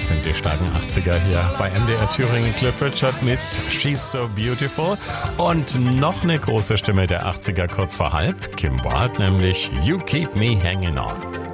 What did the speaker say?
Das sind die starken 80er hier bei MDR Thüringen. Cliff Richard mit She's So Beautiful. Und noch eine große Stimme der 80er kurz vor halb. Kim Wilde, nämlich You Keep Me Hanging On.